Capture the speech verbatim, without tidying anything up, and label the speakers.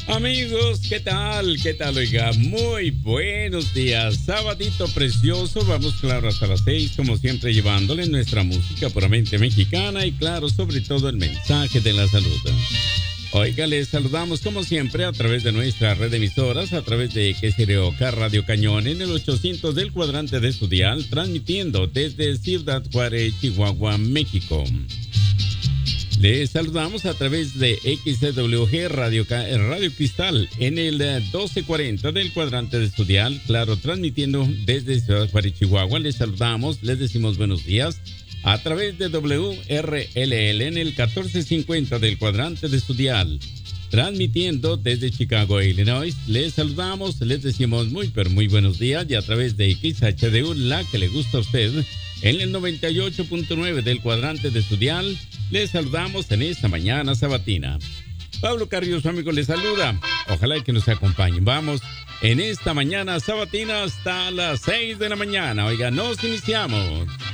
Speaker 1: Amigos, ¿qué tal? ¿Qué tal? Oiga, muy buenos días. Sabadito precioso. Vamos, claro, hasta las seis, como siempre, llevándole nuestra música puramente mexicana y, claro, sobre todo el mensaje de la salud. Oiga, les saludamos como siempre a través de nuestra red de emisoras, a través de Quesirioca Radio Cañón en el ochocientos del cuadrante de su dial, transmitiendo desde Ciudad Juárez, Chihuahua, México. Les saludamos a través de X C W G Radio, Radio Cristal en el doce cuarenta del cuadrante de su dial, claro, transmitiendo desde Ciudad Juárez, Chihuahua. Les saludamos, les decimos buenos días a través de W R L L en el catorce cincuenta del cuadrante de su dial, transmitiendo desde Chicago, Illinois. Les saludamos, les decimos muy pero muy buenos días y a través de X H D U, la que le gusta a usted, en el noventa y ocho punto nueve del cuadrante de su dial. Les saludamos en esta mañana sabatina. Pablo Carrillo, su amigo, les saluda. Ojalá que nos acompañen. Vamos en esta mañana sabatina hasta las seis de la mañana. Oiga, nos iniciamos.